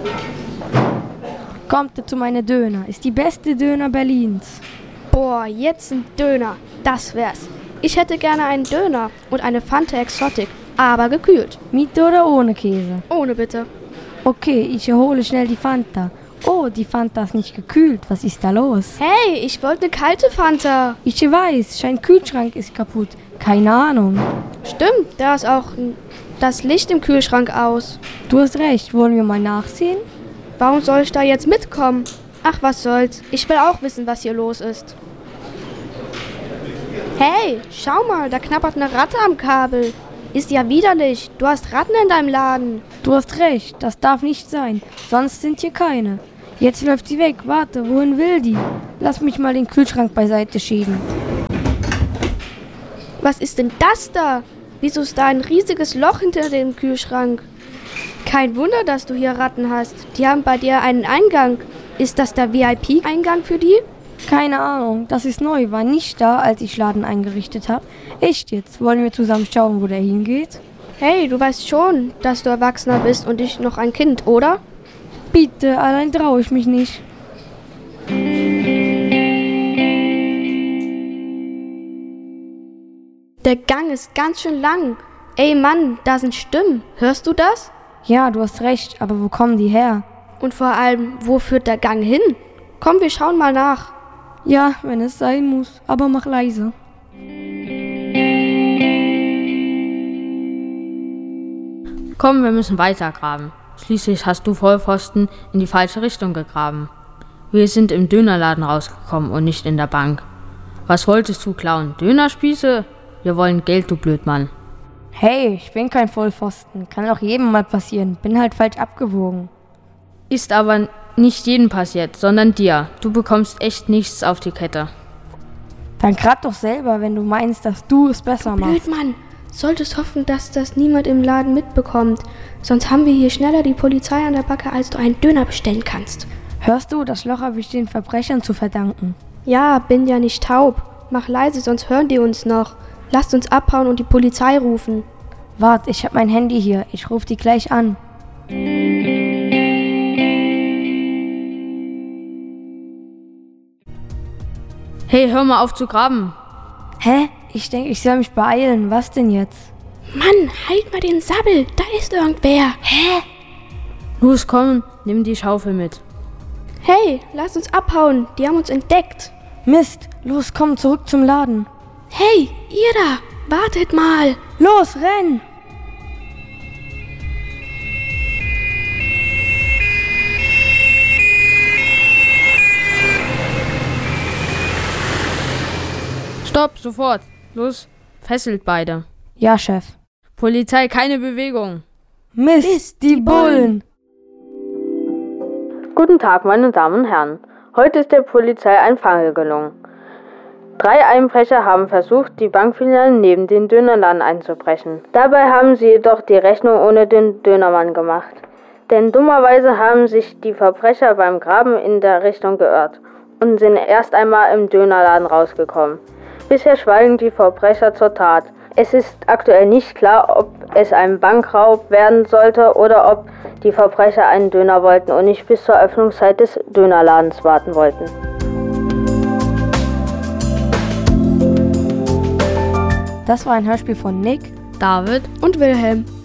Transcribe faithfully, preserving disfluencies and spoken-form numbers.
Kommt zu meine Döner. Ist die beste Döner Berlins. Boah, jetzt ein Döner. Das wär's. Ich hätte gerne einen Döner und eine Fanta Exotic, aber gekühlt. Mit oder ohne Käse? Ohne bitte. Okay, ich hole schnell die Fanta. Oh, die Fanta ist nicht gekühlt. Was ist da los? Hey, ich wollte eine kalte Fanta. Ich weiß, scheint Kühlschrank ist kaputt. Keine Ahnung. Stimmt, da ist auch das Licht im Kühlschrank aus. Du hast recht, wollen wir mal nachsehen? Warum soll ich da jetzt mitkommen? Ach, was soll's. Ich will auch wissen, was hier los ist. Hey, schau mal, da knabbert eine Ratte am Kabel. Ist ja widerlich. Du hast Ratten in deinem Laden. Du hast recht, das darf nicht sein. Sonst sind hier keine. Jetzt läuft sie weg. Warte, wohin will die? Lass mich mal den Kühlschrank beiseite schieben. Was ist denn das da? Wieso ist da ein riesiges Loch hinter dem Kühlschrank? Kein Wunder, dass du hier Ratten hast. Die haben bei dir einen Eingang. Ist das der V I P-Eingang für die? Keine Ahnung, das ist neu. War nicht da, als ich Laden eingerichtet habe. Echt jetzt? Wollen wir zusammen schauen, wo der hingeht? Hey, du weißt schon, dass du Erwachsener bist und ich noch ein Kind, oder? Bitte, allein traue ich mich nicht. Der Gang ist ganz schön lang. Ey Mann, da sind Stimmen. Hörst du das? Ja, du hast recht, aber wo kommen die her? Und vor allem, wo führt der Gang hin? Komm, wir schauen mal nach. Ja, wenn es sein muss, aber mach leise. Komm, wir müssen weitergraben. Schließlich hast du Vollpfosten in die falsche Richtung gegraben. Wir sind im Dönerladen rausgekommen und nicht in der Bank. Was wolltest du klauen? Dönerspieße? Wir wollen Geld, du Blödmann. Hey, ich bin kein Vollpfosten. Kann auch jedem mal passieren. Bin halt falsch abgewogen. Ist aber nicht jedem passiert, sondern dir. Du bekommst echt nichts auf die Kette. Dann grad doch selber, wenn du meinst, dass du es besser machst. Blödmann, solltest hoffen, dass das niemand im Laden mitbekommt. Sonst haben wir hier schneller die Polizei an der Backe, als du einen Döner bestellen kannst. Hörst du, das Loch habe ich den Verbrechern zu verdanken. Ja, bin ja nicht taub. Mach leise, sonst hören die uns noch. Lasst uns abhauen und die Polizei rufen. Wart, ich hab mein Handy hier. Ich ruf die gleich an. Hey, hör mal auf zu graben. Hä? Ich denke, ich soll mich beeilen. Was denn jetzt? Mann, halt mal den Sabbel. Da ist irgendwer. Hä? Los, komm, nimm die Schaufel mit. Hey, lass uns abhauen. Die haben uns entdeckt. Mist, los, komm zurück zum Laden. Hey, ihr da, wartet mal. Los, renn! Stopp, sofort. Los, fesselt beide. Ja, Chef. Polizei, keine Bewegung. Mist, Mist die Bullen! Guten Tag, meine Damen und Herren. Heute ist der Polizei ein Fall gelungen. Drei Einbrecher haben versucht, die Bankfiliale neben den Dönerladen einzubrechen. Dabei haben sie jedoch die Rechnung ohne den Dönermann gemacht. Denn dummerweise haben sich die Verbrecher beim Graben in der Richtung geirrt und sind erst einmal im Dönerladen rausgekommen. Bisher schweigen die Verbrecher zur Tat. Es ist aktuell nicht klar, ob es ein Bankraub werden sollte oder ob die Verbrecher einen Döner wollten und nicht bis zur Öffnungszeit des Dönerladens warten wollten. Das war ein Hörspiel von Nick, David und Wilhelm.